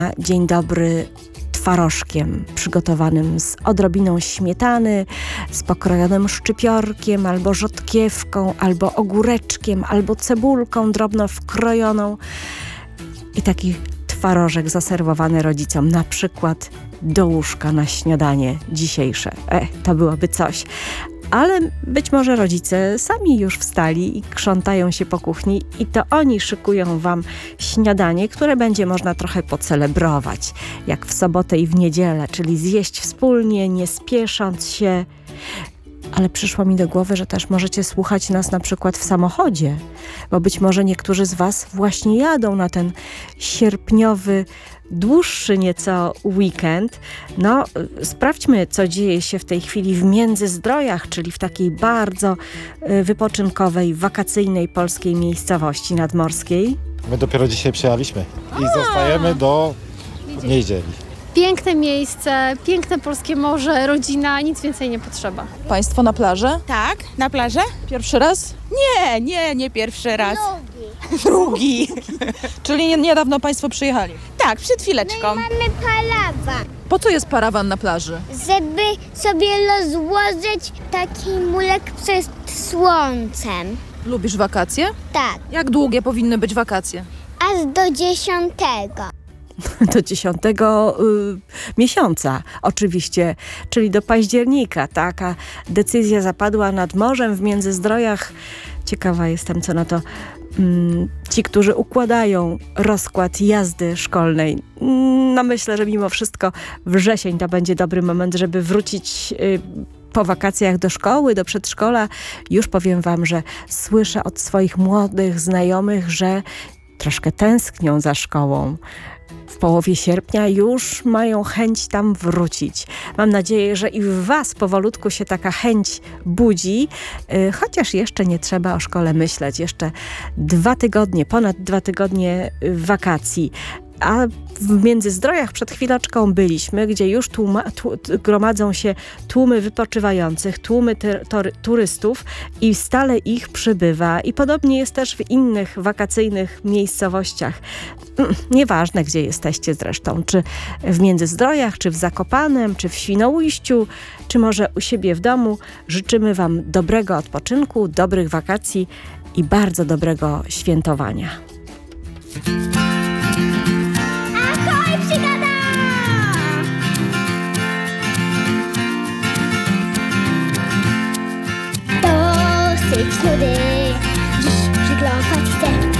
Dzień dobry twarożkiem przygotowanym z odrobiną śmietany, z pokrojonym szczypiorkiem, albo rzodkiewką, albo ogóreczkiem, albo cebulką drobno wkrojoną. I taki twarożek zaserwowany rodzicom, na przykład do łóżka na śniadanie dzisiejsze. To byłoby coś. Ale być może rodzice sami już wstali i krzątają się po kuchni i to oni szykują wam śniadanie, które będzie można trochę pocelebrować, jak w sobotę i w niedzielę, czyli zjeść wspólnie, nie spiesząc się. Ale przyszło mi do głowy, że też możecie słuchać nas na przykład w samochodzie, bo być może niektórzy z was właśnie jadą na ten sierpniowy, dłuższy nieco weekend. No, sprawdźmy, co dzieje się w tej chwili w Międzyzdrojach, czyli w takiej bardzo wypoczynkowej, wakacyjnej polskiej miejscowości nadmorskiej. My dopiero dzisiaj przyjechaliśmy i zostajemy do niedzieli. Piękne miejsce, piękne polskie morze, rodzina, nic więcej nie potrzeba. Państwo na plażę? Tak, na plażę? Pierwszy raz? Nie pierwszy raz. Drugi. Czyli niedawno Państwo przyjechali. Tak, przed chwileczką. Mamy parawan, Po co jest parawan na plaży? żeby sobie rozłożyć taki mulek przed słońcem. Lubisz wakacje? Tak, Jak długie powinny być wakacje? aż do 10. Do 10 miesiąca oczywiście, czyli do października. Taka decyzja zapadła nad morzem w Międzyzdrojach. Ciekawa jestem, co na to ci, którzy układają rozkład jazdy szkolnej. No myślę, że mimo wszystko wrzesień to będzie dobry moment, żeby wrócić po wakacjach do szkoły, do przedszkola. Już powiem wam, że słyszę od swoich młodych znajomych, że troszkę tęsknią za szkołą. W połowie sierpnia już mają chęć tam wrócić. Mam nadzieję, że i w was powolutku się taka chęć budzi, chociaż jeszcze nie trzeba o szkole myśleć. Jeszcze 2 tygodnie, ponad 2 tygodnie wakacji. A w Międzyzdrojach przed chwileczką byliśmy, gdzie już gromadzą się tłumy wypoczywających, tłumy turystów i stale ich przybywa. I podobnie jest też w innych wakacyjnych miejscowościach. Nieważne, gdzie jesteście zresztą, czy w Międzyzdrojach, czy w Zakopanem, czy w Świnoujściu, czy może u siebie w domu. Życzymy wam dobrego odpoczynku, dobrych wakacji i bardzo dobrego świętowania. Dosyć nudy.